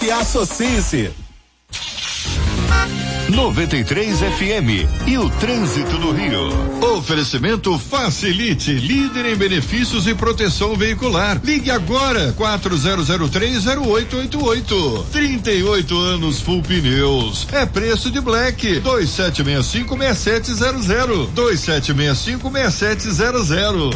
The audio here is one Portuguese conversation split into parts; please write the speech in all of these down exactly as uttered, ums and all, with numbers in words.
E associe-se. noventa e três F M e o trânsito do Rio. Oferecimento Facilite, líder em benefícios e proteção veicular. Ligue agora quatro zero zero três zero oito oito oito. trinta e oito anos Full Pneus. É preço de Black. dois sete seis cinco seis sete zero zero. dois sete seis cinco seis sete zero zero.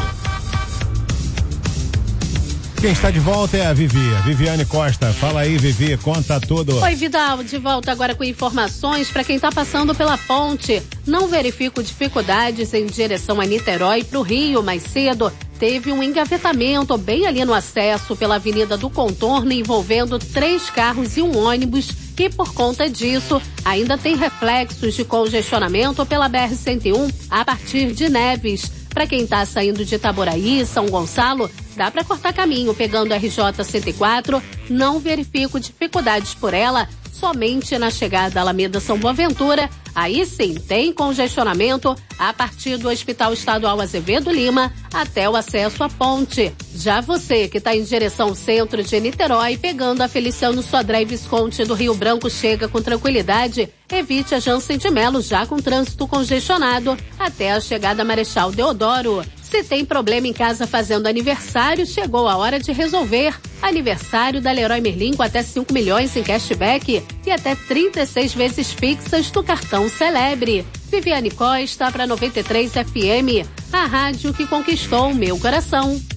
Quem está de volta é a Vivi, a Viviane Costa. Fala aí, Vivi, conta tudo. Oi, Vidal, de volta agora com informações para quem está passando pela ponte. Não verifico dificuldades em direção a Niterói para o Rio mais cedo. Teve um engavetamento bem ali no acesso pela Avenida do Contorno envolvendo três carros e um ônibus e por conta disso ainda tem reflexos de congestionamento pela B R cento e um a partir de Neves. Para quem está saindo de Itaboraí, São Gonçalo, dá para cortar caminho pegando a R J cento e quatro. Não verifico dificuldades por ela, somente na chegada à Alameda São Boaventura. Aí sim, tem congestionamento a partir do Hospital Estadual Azevedo Lima até o acesso à ponte. Já você que está em direção ao centro de Niterói, pegando a Feliciano Sodré e Visconde do Rio Branco, chega com tranquilidade. Evite a Jansen de Melo já com trânsito congestionado até a chegada a Marechal Deodoro. Se tem problema em casa fazendo aniversário, chegou a hora de resolver. Aniversário da Leroy Merlin com até cinco milhões em cashback e até trinta e seis vezes fixas do cartão Celebre. Viviane Costa para noventa e três F M, a rádio que conquistou o meu coração.